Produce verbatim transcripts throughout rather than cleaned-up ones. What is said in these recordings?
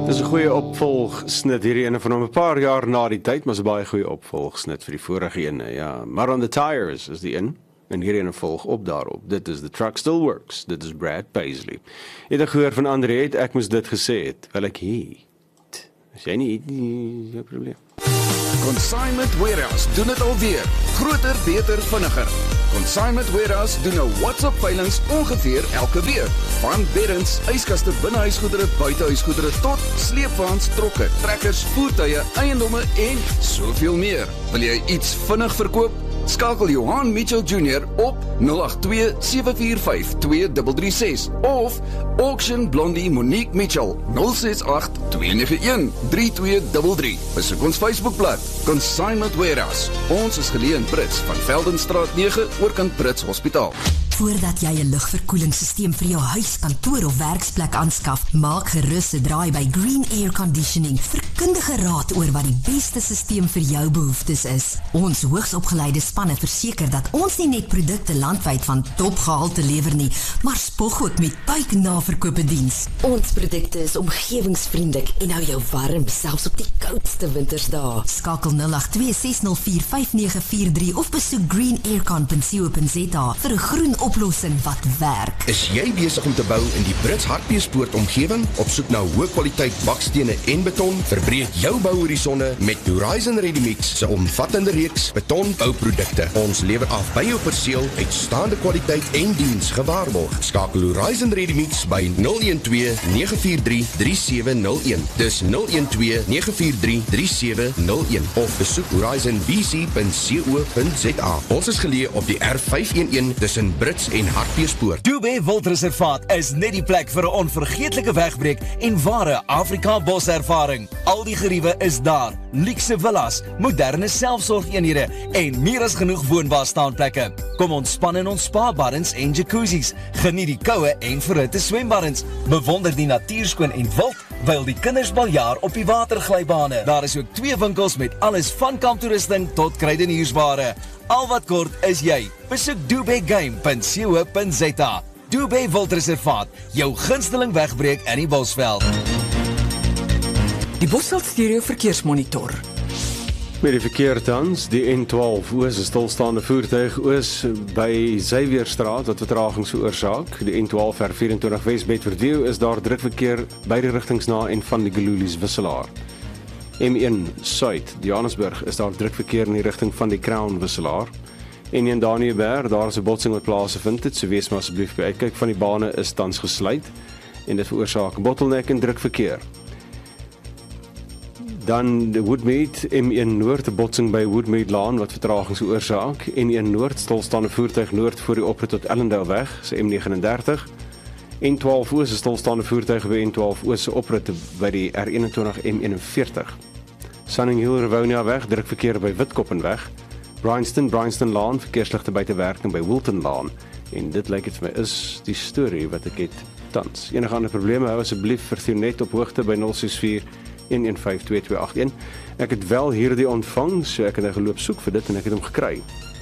Dis 'n goeie opvolgsnit hierdie ene van hom 'n paar jaar na die tyd, maar 'n baie goeie opvolgsnit vir die vorige ene. Ja, maar on the tires is die een. En hierdie ene volg op daarop. Dit is The Truck Still Works. Dit is Brad Paisley. Het ek gehoor van Andre het ek moes dit gesê het. Wel ek het. As jy nie het nie, jy probleem. Consignment Warehouse doen dit alweer. Groter, beter, vinniger. Consignment Warehouse doen nou WhatsApp veilings ongeveer elke week. Van beddens, yskaste, binnehuisgoedere, buitehuisgoedere tot sleepwaens, trokke, trekkers, voertuie, eiendomme en soveel meer. Wil jy iets vinnig verkoop? Skakel Johan Mitchell Junior op nul agt twee sewe vier vyf twee drie drie ses of Auction Blondie Monique Mitchell nul ses agt twee nege een drie twee drie drie. Besoek ons Facebookblad Consignment Warehouse. Ons is geleë in Brits van Veldenstraat nege oorkant Brits Hospitaal. Voordat jy 'n lugverkoelingsstelsel vir jou huis, kantoor of werksplek aanskaf, maak gerus 'n draai by Green Air Conditioning vir kundige raad oor wat die beste stelsel vir jou behoeftes is. Ons hoogsopgeleide spanne verseker dat ons nie net produkte landwyd van topgehalte lewer nie, maar spog ook met buiknaverkope diens. Ons produkte is omgewingsvriendelik en hou jou warm selfs op die koudste wintersdae. Skakel nul agt twee ses nul vier vyf nege vier drie of besoek green aircon punt co punt za vir 'n groen oplossing wat werk. Is jy besig om te bou in die Brits Hartbeespoort omgewing? Op soek na hoë kwaliteit bakstene en beton? Verbreek jou bouhorisonne met Horizon Ready Mix se omvattende reeks betonbouprodukte. Ons lewer af by jou perseel uitstaande kwaliteit en diens gewaarborg. Skakel Horizon Ready Mix by nul een twee nege vier drie drie sewe nul een. Dis nul een twee nege vier drie drie sewe nul een of besoek horizon b c punt co punt za. Ons is geleë op die R vyf een een tussen Brits en Hartbeespoort. Dubé Wildreservaat is net die plek vir 'n onvergeetlike wegbreek en ware Afrika boservaring. Al die geriewe is daar, luukse villas, moderne selfsorgeenhede en meer as genoeg woonbare staanplekke. Kom ontspan in ons spa-baddens en jacuzzis, geniet die koue en verhitte swembaddens, bewonder die natuurskoon en wild, wyl die kinders baljaar op die waterglybane. Daar is ook twee winkels met alles van kamptoerusting tot kruideniersware. Al wat kort is jy. Besoek dubé game punt co punt za. Dubé Wildreservaat, jou gunsteling wegbreek in die Bosveld. Die Bosveld Stereo Verkeersmonitor. Met die verkeer tans, die N twaalf oos, 'n stilstaande voertuig oos by Xavierstraat wat vertragings veroorsaak. Die N twaalf R vyf vyf Wes Bedford-View is daar drukverkeer beide rigtings na en van die Gelulies wisselaar. M een Suid, Johannesburg, is daar drukverkeer in die rigting van die Crown wisselaar. N een Daniëberg, daar is 'n botsing wat plaasgevind het, so wees maar asseblief by uitkyk van die bane is tans gesluit en dit veroorsaak bottleneck en drukverkeer. Dan de Woodmead, M een Noord, 'n botsing by Woodmead Laan wat vertragings veroorsaak. N een Noord, stilstaande voertuig noord voor die oprit tot Ellendale weg, se M nege dertig. N twaalf oos, 'n stilstaande voertuig by N twaalf oos se oprit by die R een twee M een veertig. Sunning Hill Rivonia weg, drukverkeer by Witkoppenweg. Bryanston, Bryanston Laan, verkeersligte buite werking by Wilton Laan. En dit lyk dit vir my is die storie wat ek het tans. Enige ander probleme hou asseblief vir Thionet op hoogte by nul ses vier een een vyf twee twee agt een. Ek het wel hierdie ontvang, so ek het nou geloop soek vir dit en ek het hom gekry.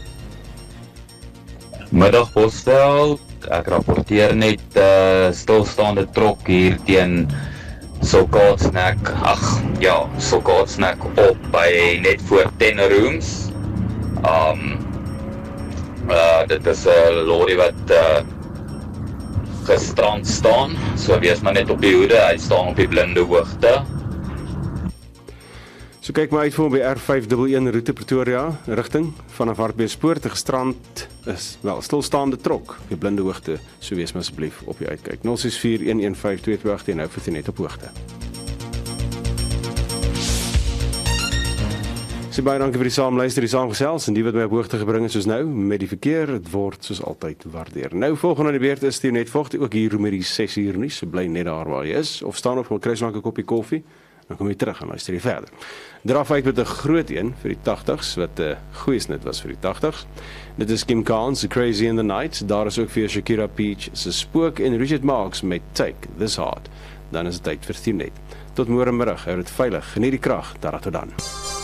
Middag Bosveld, ek rapporteer net uh, stilstaande trok hier teen Sulkaatsnek, ag ja, Sulkaatsnek op by net voor ten Rooms. Um, uh, dit is 'n uh, lorry wat uh, gestrand staan, so wees maar net op die hoede, hy staan op die blinde hoogte. So kyk maar uit vir by R vyf een een roete Pretoria rigting vanaf Hartbeespoort gestrand is wel stilstaande trok op blinde hoogte, so wees maar asseblief op die uitkyk. nul ses vier een een vyf twee twee agt een nou vir net op hoogte. So baie dankie vir die saamluister, die saamgesels en die wat my op hoogte gebring is soos nou met die verkeer, dit word soos altyd waardeer. Nou volgende aan die beurt is Thionet Vogt, ook hier met die ses uur nuus, so bly net daar waar jy is of staan op, kry so 'n koppie koffie. Dan kom jy terug en luister jy verder. Draf uit met 'n groot een vir die tagtigs, wat 'n uh, goeie snit was vir die tagtigs. Dit is Kim Carnes, The Crazy in the Night. Daar is ook vir Shakira Peach, se Spook en Richard Marx met Take This Heart. Dan is dit tyd vir Thionet. Tot môre middag, hou dit veilig, geniet die krag, daar tot dan.